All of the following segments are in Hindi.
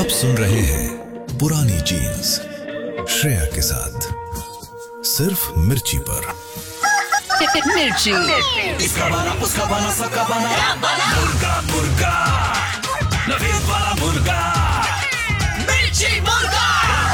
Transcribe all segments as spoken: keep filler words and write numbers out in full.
आप सुन रहे हैं पुरानी जीन्स श्रेया के साथ सिर्फ मिर्ची पर। मिर्ची, इसका बना उसका बना सबका बना मुर्गा मुर्गा नवीद वाला मुर्गा मिर्ची मुर्गा।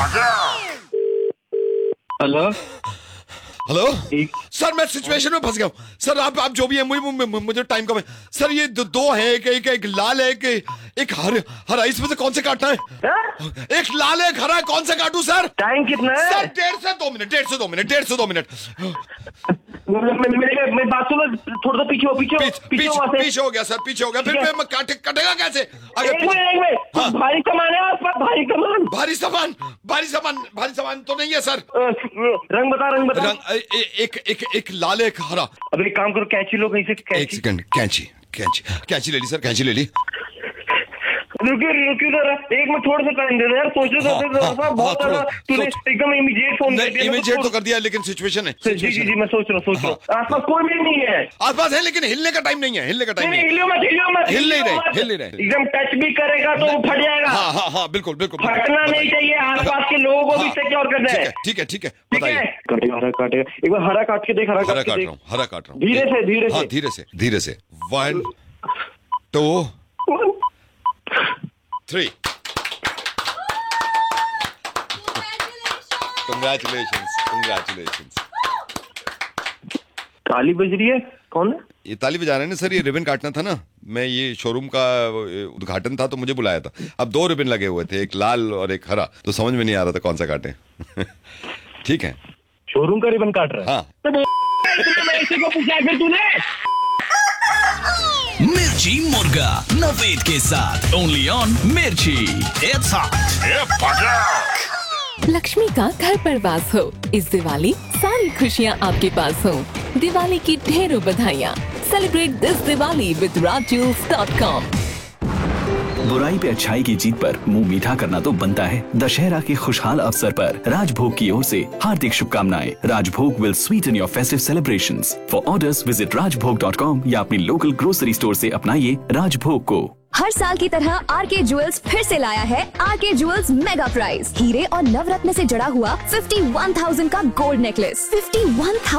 हेलो हेलो सर, मैं सिचुएशन में फंस गया हूँ सर। आप आप जो भी है, मुझे मुझे टाइम कम है सर। ये दो, दो है, एक, एक एक लाल है, एक एक हर हरा। इसमें से कौन से काटना है? हा? एक लाल है, एक हरा है, कौन से काटूं सर? टाइम कितना है सर? डेढ़ से दो मिनट, डेढ़ से दो मिनट, डेढ़ से दो मिनट। मेरे मैं बात सुनो, थोड़ा सा पीछे हो, पीछे हो, पीछे पीछे हो, पीछे हो गया सर, पीछे हो गया। फिर मैं काटे कटेगा कैसे? अगर एक मिनट एक मिनट, हाँ। भारी सामान है आपका? भारी सामान भारी सामान भारी सामान भारी सामान तो नहीं है सर। रंग बता, रंग बता। रंग ए, एक एक एक लाल, एक हरा। अब एक काम करो, कैंची लो कहीं से। एक कैंची सेकंड, कैंची कैंची कैंची ले ली सर, कैंची ले ली। रुकिए रुकिए जरा, एक मिनट थोड़ा सा टाइम दे दो यार, सोचो हाँ, सोचो हाँ, सा बहुत हाँ, ज्यादा थोड़ा तूने सोच। एकदम इमीडिएट फोन कर दिया। इमीडिएट तो कर दिया, लेकिन सिचुएशन है। जी जी जी, मैं सोच रहा हूँ सोच रहा हूँ आसपास कोई भी नहीं है। आसपास है, लेकिन हिलने का टाइम नहीं है, हिलने का टाइम नहीं नहीं है। हिलियो मत, हिलियो मत, हिल नहीं हिलियो रहे, मत। हिल नहीं रहे। एकदम टच भी करेगा तो वो फट जाएगा। हाँ हाँ हाँ, बिल्कुल बिल्कुल। फटना नहीं चाहिए, आसपास के लोगों को भी हाँ, सिक्योर करना है। ठीक है ठीक है, ठीक है, बताइए। काटेगा, हरा काटेगा। एक बार हरा काट के देख, हरा हरा काट के काट देख। रहा हूँ, हरा काट रहा हूँ। धीरे से, धीरे हाँ, से। धीरे से धीरे से। One two three. Congratulations, congratulations. ताली बज रही है, कौन है? ये ताली बजा रहे हैं ना सर, ये रिबन काटना था ना। मैं ये शोरूम का उद्घाटन था तो मुझे बुलाया था। अब दो रिबन लगे हुए थे, एक लाल और एक हरा, तो समझ में नहीं आ रहा था कौन सा काटें। ठीक है, शोरूम का रिबन काट रहा है। हाँ। तो मैं इसी को पूछा है फिर तूने। मिर्ची मुर्गा नवीद के साथ ओनली ऑन मिर्ची। It's hot. लक्ष्मी का घर पर वास हो। इस दिवाली सारी खुशियाँ आपके पास हो। दिवाली की ढेरों बधाइयाँ। Celebrate this Diwali with Raj jewels dot com. बुराई पे अच्छाई की जीत पर मुंह मीठा करना तो बनता है। दशहरा के खुशहाल अवसर पर राजभोग की ओर से हार्दिक शुभकामनाएं। राजभोग will Sutton your festive celebrations. For orders visit rajbhog dot com या अपनी लोकल ग्रोसरी स्टोर से अपनाइए राजभोग को। हर साल की तरह आर के ज्वेल्स फिर से लाया है आर के ज्वेल्स मेगा प्राइज। हीरे और नवरत्न से जड़ा हुआ इक्यावन हज़ार का गोल्ड नेकलेस, इक्यावन